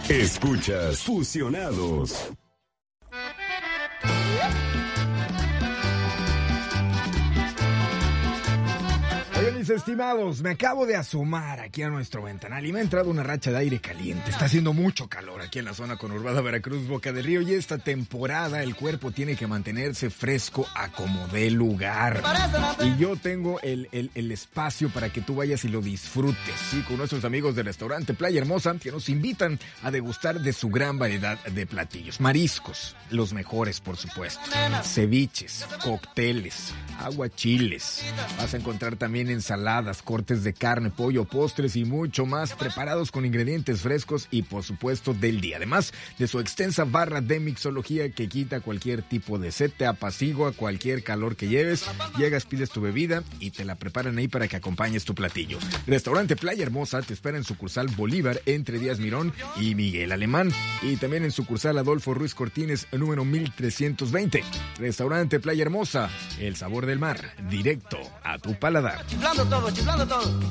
Escuchas Fusionados. Oye, mis estimados, me acabo de asomar aquí a nuestro ventanal y me ha entrado una racha de aire caliente. Está haciendo mucho calor aquí en la zona conurbada Veracruz, Boca del Río, y esta temporada el cuerpo tiene que mantenerse fresco a como dé lugar. Y yo tengo el espacio para que tú vayas y lo disfrutes, ¿sí? Con nuestros amigos del restaurante Playa Hermosa, que nos invitan a degustar de su gran variedad de platillos. Mariscos, los mejores, por supuesto. Ceviches, cócteles, aguachiles. Vas a encontrar también ensaladas, cortes de carne, pollo, postres y mucho más, preparados con ingredientes frescos y por supuesto del día. Además de su extensa barra de mixología que quita cualquier tipo de sed, te apacigua cualquier calor que lleves. Llegas, pides tu bebida y te la preparan ahí para que acompañes tu platillo. Restaurante Playa Hermosa te espera en sucursal Bolívar entre Díaz Mirón y Miguel Alemán, y también en sucursal Adolfo Ruiz Cortines número 1320. Restaurante Playa Hermosa, el sabor del mar, directo a tu paladar. Chiflando todo.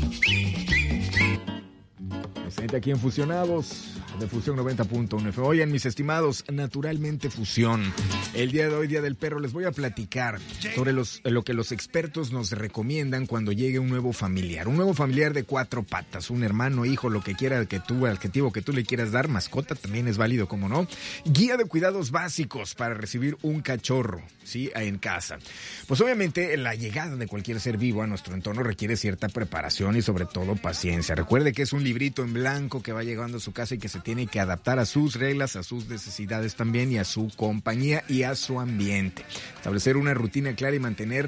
Presente aquí en Fusionados de Fusión 90.1 FM. Oigan, mis estimados, naturalmente Fusión. El día de hoy, Día del Perro, les voy a platicar sobre lo que los expertos nos recomiendan cuando llegue un nuevo familiar. Un nuevo familiar de 4 patas, un hermano, hijo, lo que quiera, adjetivo que tú le quieras dar, mascota también es válido, como no. Guía de cuidados básicos para recibir un cachorro, ¿sí? En casa. Pues obviamente la llegada de cualquier ser vivo a nuestro entorno requiere cierta preparación y sobre todo paciencia. Recuerde que es un librito en blanco que va llegando a su casa y que se tiene que adaptar a sus reglas, a sus necesidades también y a su compañía y a su ambiente. Establecer una rutina clara y mantener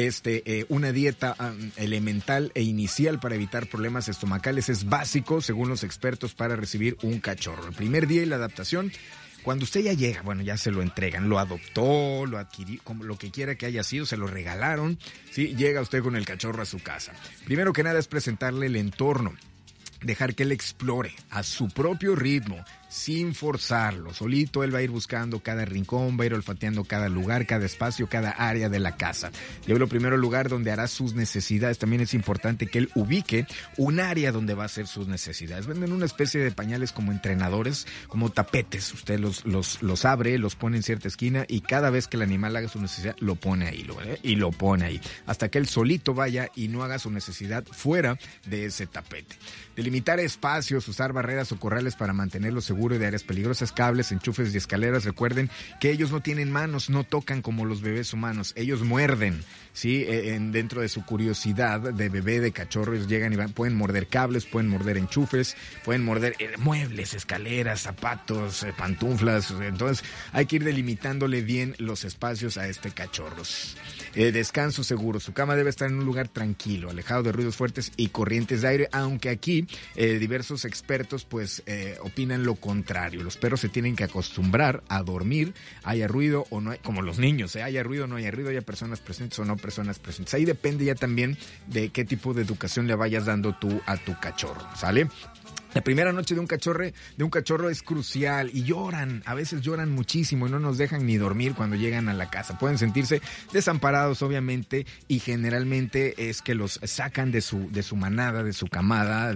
una dieta elemental e inicial para evitar problemas estomacales es básico, según los expertos, para recibir un cachorro. El primer día y la adaptación. Cuando usted ya llega, bueno, ya se lo entregan, lo adoptó, lo adquirió, como lo que quiera que haya sido, se lo regalaron, ¿sí? Llega usted con el cachorro a su casa. Primero que nada es presentarle el entorno, dejar que él explore a su propio ritmo, sin forzarlo. Solito él va a ir buscando cada rincón, va a ir olfateando cada lugar, cada espacio, cada área de la casa. Llévelo primero al lugar donde hará sus necesidades. También es importante que él ubique un área donde va a hacer sus necesidades. Venden una especie de pañales como entrenadores, como tapetes. Usted los abre, los pone en cierta esquina y cada vez que el animal haga su necesidad, lo pone ahí, y lo pone ahí. Hasta que él solito vaya y no haga su necesidad fuera de ese tapete. Delimitar espacios, usar barreras o corrales para mantenerlo seguro de áreas peligrosas, cables, enchufes y escaleras. Recuerden que ellos no tienen manos, no tocan como los bebés humanos, ellos muerden, ¿sí? Dentro de su curiosidad de bebé, de cachorro, ellos llegan y pueden morder cables, pueden morder enchufes, pueden morder muebles, escaleras, zapatos, pantuflas. Entonces hay que ir delimitándole bien los espacios a este cachorro. Descanso seguro, su cama debe estar en un lugar tranquilo, alejado de ruidos fuertes y corrientes de aire, aunque aquí diversos expertos pues opinan lo contrario. Los perros se tienen que acostumbrar a dormir, haya ruido o no, como los niños, haya ruido o no haya ruido, haya personas presentes o no personas presentes. Ahí depende ya también de qué tipo de educación le vayas dando tú a tu cachorro, ¿sale? La primera noche de un cachorro es crucial y lloran, a veces lloran muchísimo y no nos dejan ni dormir cuando llegan a la casa. Pueden sentirse desamparados, obviamente, y generalmente es que los sacan de su manada, de su camada,